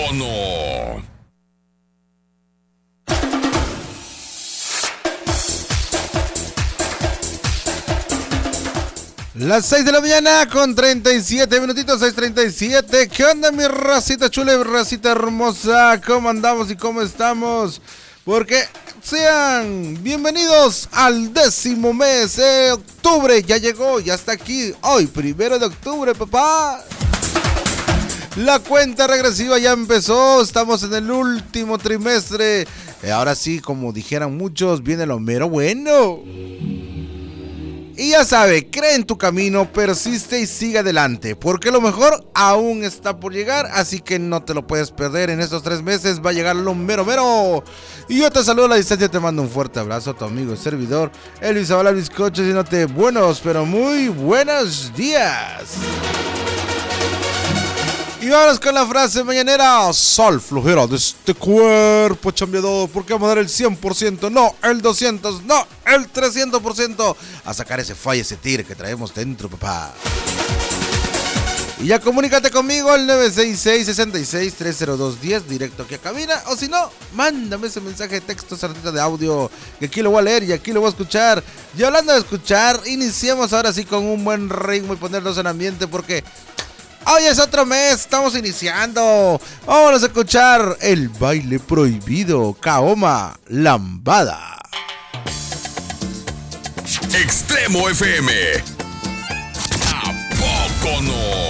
no? Las 6 de la mañana con 37 minutitos, 6:37. ¿Qué onda, mi racita chula y racita hermosa? ¿Cómo andamos y cómo estamos? Porque sean bienvenidos al 10º mes de octubre. Ya llegó, ya está aquí. Hoy, 1 de octubre, papá. La cuenta regresiva ya empezó. Estamos en el último trimestre. Ahora sí, como dijeran muchos, viene lo mero bueno. Y ya sabe, cree en tu camino, persiste y sigue adelante, porque lo mejor aún está por llegar, así que no te lo puedes perder. En estos 3 meses va a llegar lo mero mero. Y yo te saludo a la distancia, te mando un fuerte abrazo a tu amigo y servidor, Elvis Zavala Bizcocho, diciéndote buenos, pero muy buenos días. Y vamos con la frase mañanera. Sal flojera de este cuerpo chambeador, porque vamos a dar el 100%, no el 200%, no el 300%, a sacar ese fallo, ese tigre que traemos dentro, papá. Y ya comunícate conmigo al 966-66-30210, directo aquí a cabina, o si no, mándame ese mensaje de texto, sartita de audio, que aquí lo voy a leer y aquí lo voy a escuchar. Y hablando de escuchar, iniciemos ahora sí con un buen ritmo y ponernos en ambiente, porque hoy es otro mes, estamos iniciando. Vamos a escuchar el baile prohibido, Kaoma Lambada. Extremo FM. ¿A poco no?